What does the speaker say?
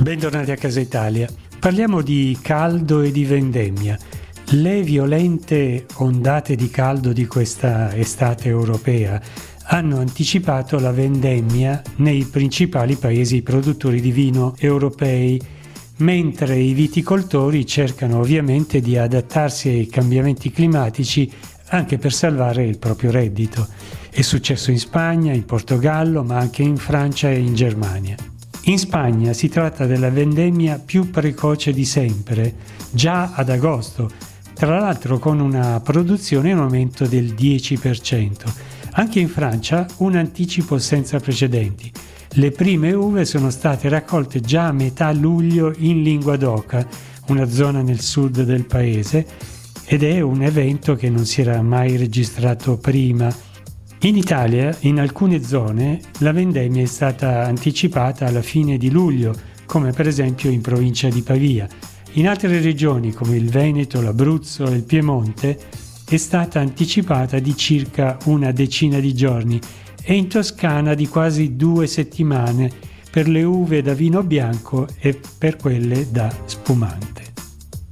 Bentornati a Casa Italia. Parliamo di caldo e di vendemmia. Le violente ondate di caldo di questa estate europea hanno anticipato la vendemmia nei principali paesi produttori di vino europei, mentre i viticoltori cercano ovviamente di adattarsi ai cambiamenti climatici anche per salvare il proprio reddito. È successo in Spagna, in Portogallo, ma anche in Francia e in Germania. In Spagna si tratta della vendemmia più precoce di sempre, già ad agosto, tra l'altro con una produzione in aumento del 10%. Anche in Francia un anticipo senza precedenti. Le prime uve sono state raccolte già a metà luglio in Linguadoca, una zona nel sud del paese, ed è un evento che non si era mai registrato prima. In Italia, in alcune zone, la vendemmia è stata anticipata alla fine di luglio, come per esempio in provincia di Pavia. In altre regioni, come il Veneto, l'Abruzzo e il Piemonte, è stata anticipata di circa una decina di giorni e in Toscana di quasi 2 settimane per le uve da vino bianco e per quelle da spumante.